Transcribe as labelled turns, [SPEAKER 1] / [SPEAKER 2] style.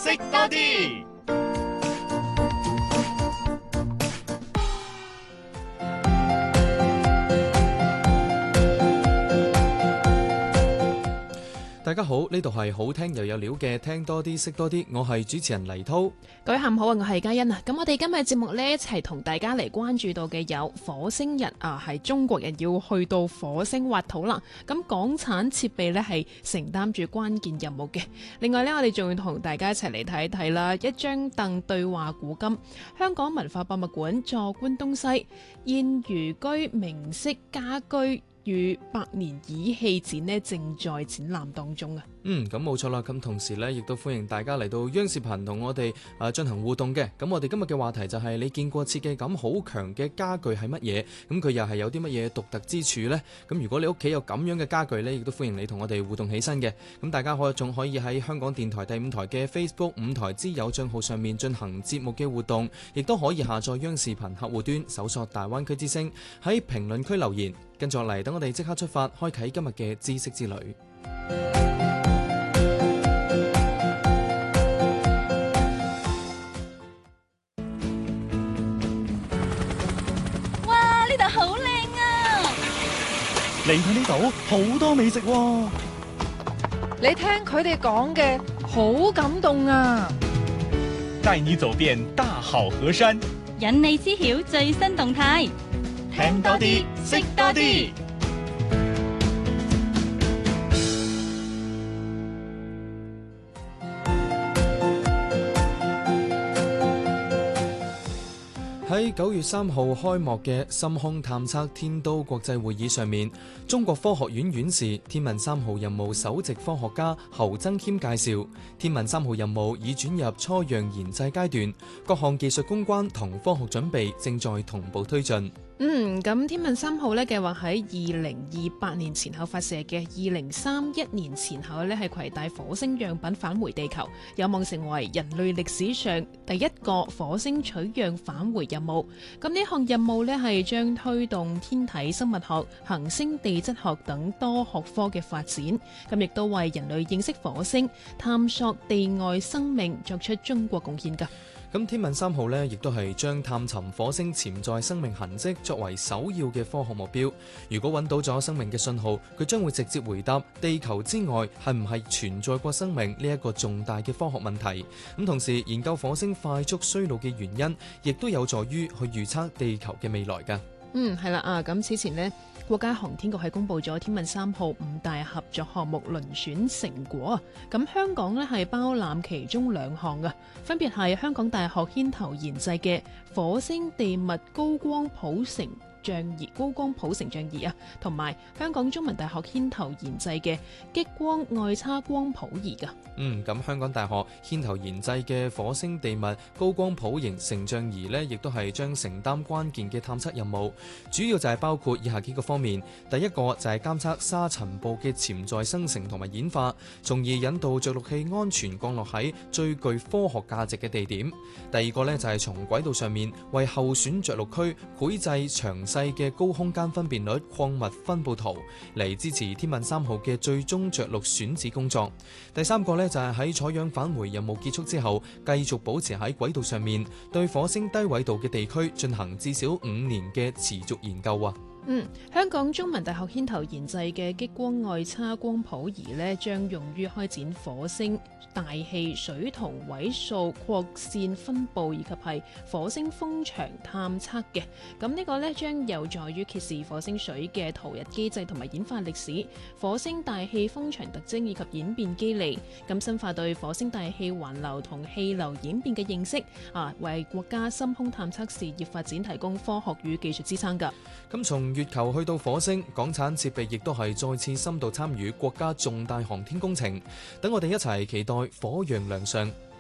[SPEAKER 1] 識多啲。
[SPEAKER 2] 大家好，呢度係好聽又有料嘅聽多啲識多啲，我係主持人黎濤。
[SPEAKER 3] 各位下午好啊，我係嘉欣啊。咁我哋今日節目呢，一齊同大家嚟關注到嘅有火星人啊，係中國人要去到火星挖土啦。咁港產設備呢，係承擔住關鍵任務嘅。另外呢，我哋仲要同大家一齊嚟睇一睇啦，一張凳對話古今，香港文化博物館坐觀東西，現寓居名式家居與百年儀器展呢，正在展覽當中啊。
[SPEAKER 2] 咁冇錯啦。咁同時呢，亦都歡迎大家嚟到央視頻同我哋進行互動嘅。咁我哋今日嘅話題就係你見過設計感好強嘅家具係乜嘢？咁佢又係有啲乜嘢獨特之處呢？咁如果你屋企有咁樣嘅家具呢，亦都歡迎你同我哋互動起身嘅。咁大家仲可以喺香港電台第5台嘅 Facebook 5台之友帳號上面進行節目嘅互動，亦都可以下載央視頻客戶端搜索大灣區之聲，喺評論區留言。跟住落嚟，等我哋即刻出發，開啟今日嘅知識之旅。
[SPEAKER 4] 哇！呢度好靚啊！
[SPEAKER 1] 嚟到呢度好多美食喎。
[SPEAKER 5] 你聽佢哋講嘅好感動啊！
[SPEAKER 1] 帶你走遍大好河山，
[SPEAKER 4] 引你知曉最新動態，
[SPEAKER 1] 聽多啲，識多啲。
[SPEAKER 2] 喺9月3號開幕嘅深空探測天都國際會議上面，中國科學院院士天問3號任務首席科學家侯增謙介紹，天問3號任務已轉入初樣研製階段，各項技術攻關同科學準備正在同步推進。
[SPEAKER 3] 咁天問3號咧計劃喺2028年前後發射嘅，2031年前後咧係攜帶火星樣品返回地球，有望成為人類歷史上第一個火星取樣返回任務。咁呢項任務咧係將推動天體生物學、行星地質學等多學科嘅發展，咁亦都為人類認識火星、探索地外生命作出中國貢獻㗎。
[SPEAKER 2] 咁天問3號呢，亦都係將探尋火星潛在生命痕跡作為首要嘅科學目標。如果揾到咗生命嘅信號，佢將會直接回答地球之外係唔係存在過生命呢一個重大嘅科學問題。咁同時研究火星快速衰老嘅原因，亦都有助於去預測地球嘅未來㗎。
[SPEAKER 3] 係啦啊！咁此前呢，國家航天局係公布咗天問3號5大合作項目遴選成果啊！咁香港呢係包攬其中2項嘅，分別係香港大學牽頭研製嘅火星地物高光譜成像儀啊，同埋香港中文大學牽頭研製嘅激光外差光譜儀㗎。
[SPEAKER 2] 咁香港大學牽頭研製嘅火星地物高光譜型成像儀呢，亦都係將承擔關鍵嘅探測任務，主要就係包括以下幾個方面。第一個就係監測沙塵暴嘅潛在生成同埋演化，從而引導着陸器安全降落喺最具科學價值嘅地點。第二個呢，就係從軌道上面為候選着陸區繪製詳細嘅高空間分辨率礦物分佈圖，嚟支持天問3號嘅最終着陸選址工作。第三個呢，就係喺採樣返回任務結束之後，繼續保持喺軌道上面，對火星低緯度嘅地區進行至少5年嘅持續研究啊。
[SPEAKER 3] 香港中文大學牽頭研製嘅激光外差光譜儀呢，將用於開展火星大氣水同位素擴散分佈以及係火星風場探測嘅。咁呢個呢，將有助於揭示火星水嘅逃逸機制同埋演化歷史、火星大氣風場特徵以及演變機理，咁深化對火星大氣環流同氣流演變嘅認識為國家深空探測事業發展提供科學與技術支撐㗎。
[SPEAKER 2] 咁從月球去到火星，港產設備亦都係再次深度參與國家重大航天工程。等我哋一齊期待火陽亮相。